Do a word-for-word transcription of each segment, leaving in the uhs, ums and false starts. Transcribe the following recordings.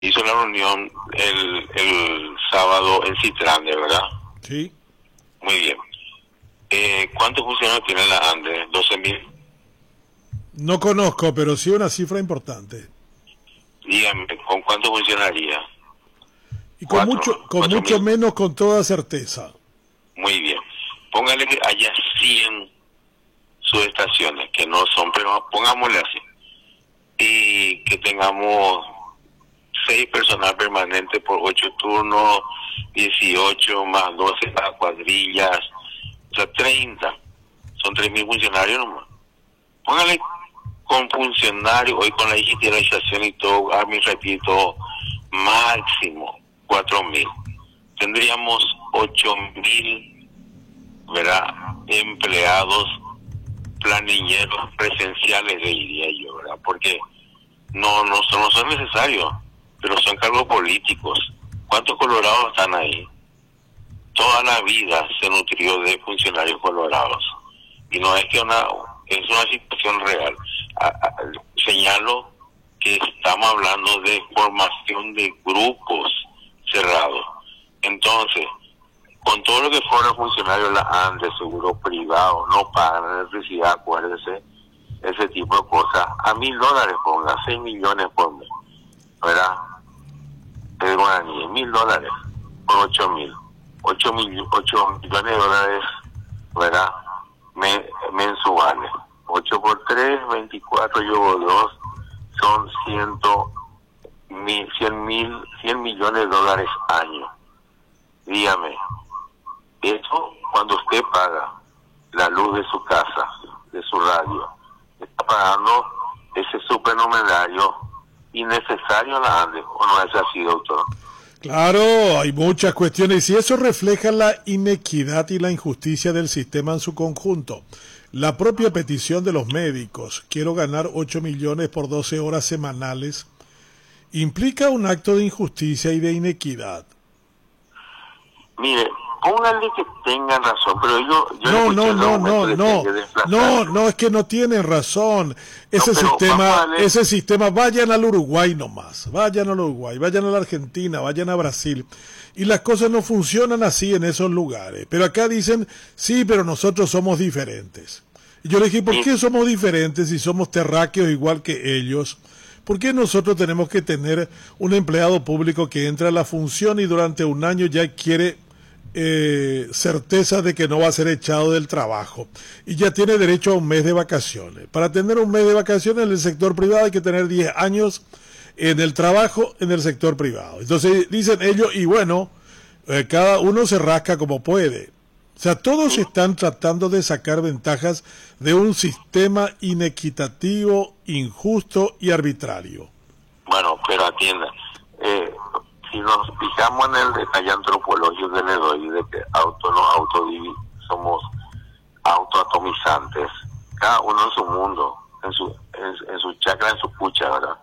hizo la reunión el, el sábado en Citrande, ¿verdad? Sí. Muy bien. Eh, ¿Cuántos funcionarios tiene la ANDE? ¿doce mil? No conozco, pero sí una cifra importante. Dígame, ¿con cuánto funcionaría? Y con Cuatro, mucho con cuatro mucho mil. menos, con toda certeza. Muy bien. Póngale que haya cien subestaciones, que no son, pero pongámosle así. Y que tengamos seis personal permanente por ocho turnos, dieciocho más doce para cuadrillas, o sea, treinta. Son tres mil funcionarios nomás. Póngale con funcionarios, hoy con la digitalización y todo, administrativo y todo, máximo cuatro mil. Tendríamos ocho mil, ¿verdad? Empleados planilleros presenciales, le diría yo, ¿verdad? Porque no, no, son, no son necesarios, pero son cargos políticos. ¿Cuántos colorados están ahí? Toda la vida se nutrió de funcionarios colorados. Y no es que una, es una situación real. A, a, señalo que estamos hablando de formación de grupos cerrados. Entonces, con todo lo que fueron funcionarios de la ANDE, seguro privado, no pagan electricidad, acuérdese, ese tipo de cosas, a mil dólares ponga, seis millones por mes, ¿verdad? De guaraní, mil dólares por ocho mil, ocho mil, ocho millones de dólares, ¿verdad? Me, mensuales, ocho por tres, veinticuatro, yo hago dos, son ciento, mil, cien mil, cien millones de dólares año. Dígame, eso cuando usted paga la luz de su casa, de su radio, está pagando ese supernumerario innecesario en la ANDE, ¿o no es así, doctor? Claro, hay muchas cuestiones y eso refleja la inequidad y la injusticia del sistema en su conjunto. La propia petición de los médicos, quiero ganar ocho millones por doce horas semanales, implica un acto de injusticia y de inequidad. Mire, pónganle que tengan razón, pero yo... yo No, no, no, no, no, no, no, es que no tienen razón. Ese no, sistema, darle... ese sistema, vayan al Uruguay nomás, vayan al Uruguay, vayan a la Argentina, vayan a Brasil. Y las cosas no funcionan así en esos lugares. Pero acá dicen, sí, pero nosotros somos diferentes. Y yo le dije, ¿por qué somos diferentes si somos terráqueos igual que ellos? ¿Por qué nosotros tenemos que tener un empleado público que entra a la función y durante un año ya quiere eh, certeza de que no va a ser echado del trabajo y ya tiene derecho a un mes de vacaciones? Para tener un mes de vacaciones en el sector privado hay que tener diez años en el trabajo en el sector privado. Entonces dicen ellos, y bueno, eh, cada uno se rasca como puede. O sea, todos están tratando de sacar ventajas de un sistema inequitativo, injusto y arbitrario. Bueno, pero atienda. Eh, si nos fijamos en el detalle antropológico que le doy, de que auto, no, autodivi, somos autoatomizantes, cada uno en su mundo, en su en, en su chakra, en su pucha, ¿verdad?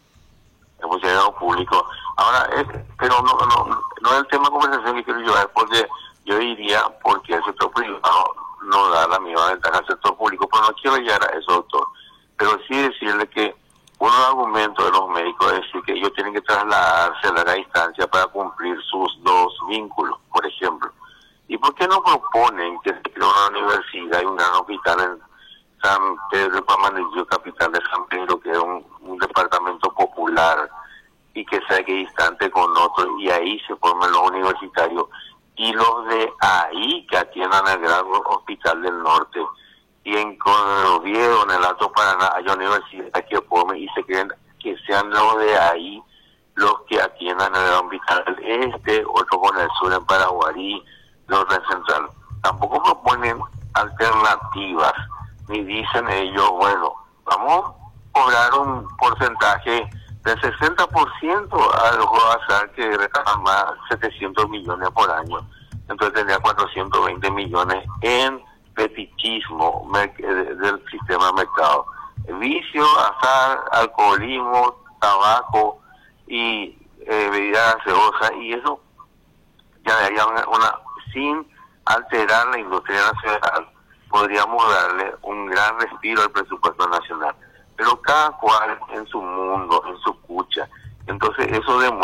El funcionario público. Ahora, es, pero no, no, no es el tema de conversación que quiero llevar, porque yo diría, porque el sector privado no da la misma ventaja al sector público, pero no quiero llegar a eso, doctor. Pero sí decirle que uno de los argumentos de los médicos es decir que ellos tienen que trasladarse a larga distancia para cumplir sus dos vínculos, por ejemplo. ¿Y por qué no proponen que se cree una universidad y un gran hospital en San Pedro y Pamanillo, capital de San Pedro, que es un, un departamento popular y que sea que distante con otro, y ahí se formen los universitarios, y los de ahí que atiendan al gran hospital del norte, y en Oviedo, en el Alto Paraná, hay universidades que formen y se creen que sean los de ahí los que atiendan el hospital del este, otro con el sur en Paraguarí, los del central. Tampoco proponen alternativas, ni dicen ellos, bueno, vamos a cobrar un porcentaje del sesenta por ciento a los azar que reclaman más setecientos millones por año. Entonces tendría cuatrocientos veinte millones en fetichismo del sistema de mercado. Vicio, azar, alcoholismo, tabaco y eh, bebidas gaseosas, y eso ya daría una, una, sin alterar la industria nacional, podríamos darle un gran respiro al presupuesto nacional. Pero cada cual en su mundo, en su cucha, Entonces eso demuestra